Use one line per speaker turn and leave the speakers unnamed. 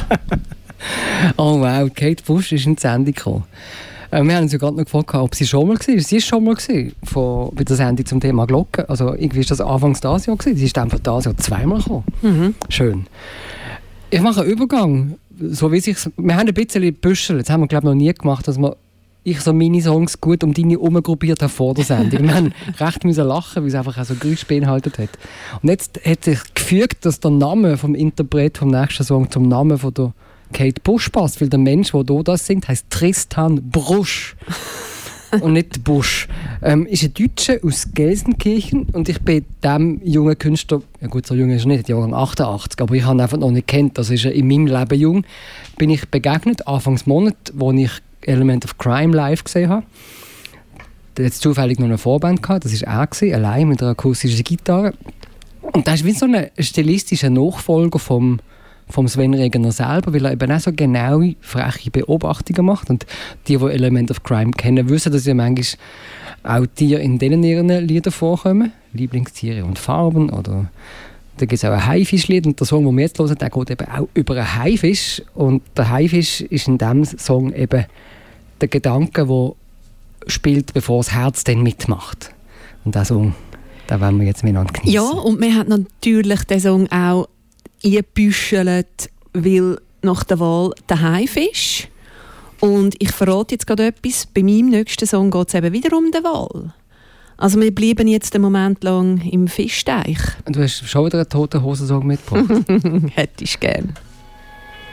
Oh wow, Kate Bush ist in die Sendung gekommen. Wir haben uns ja gerade noch gefragt, ob sie schon mal war. Sie ist schon mal bei der Sendung zum Thema Glocken. Also irgendwie ist das Anfangs dieses Jahr gewesen. Sie ist einfach dieses Jahr zweimal gekommen. Mhm. Schön. Ich mache einen Übergang. So wie wir haben ein bisschen Büschel. Das haben wir, glaube ich, noch nie gemacht, dass ich so Minisongs gut um deine umgruppiert habe vor der Sendung. Wir haben recht müssen lachen, weil es einfach auch so Geräusche beinhaltet hat. Und jetzt hat sich gefügt, dass der Name vom Interpret vom nächsten Song zum Namen von der Kate Bush passt, weil der Mensch, der hier das singt, heisst Tristan Brusch und nicht Busch. Ist ein Deutscher aus Gelsenkirchen und ich bin diesem jungen Künstler, ja gut, so jung ist er nicht, Jahrgang 88, aber ich habe ihn einfach noch nicht kennt, also ist er in meinem Leben jung, bin ich begegnet, Anfangs Monat, wo ich Element of Crime live gesehen habe. Da hat es zufällig noch eine Vorband gehabt, das war er, allein mit einer akustischen Gitarre. Und das ist wie so ein stilistischer Nachfolger vom Sven Regner selber, weil er eben auch so genaue, freche Beobachtungen macht. Und die Element of Crime kennen, wissen, dass ja manchmal auch Tiere in denen ihren Liedern vorkommen. Lieblingstiere und Farben. Oder da gibt es auch ein Haifischlied. Und der Song, den wir jetzt hören, der geht eben auch über einen Haifisch. Und der Haifisch ist in diesem Song eben der Gedanke, der spielt, bevor das Herz dann mitmacht. Und diesen Song, den wollen wir jetzt miteinander genießen.
Ja, und wir haben natürlich den Song auch eingebüschelt, weil nach der Wahl der Haifisch. Und ich verrate jetzt gerade etwas, bei meinem nächsten Song geht es eben wieder um die Wahl. Also wir bleiben jetzt einen Moment lang im Fischteich.
Und du hast schon wieder einen Toten Hosen-Song mitgebracht?
Hättest du gern.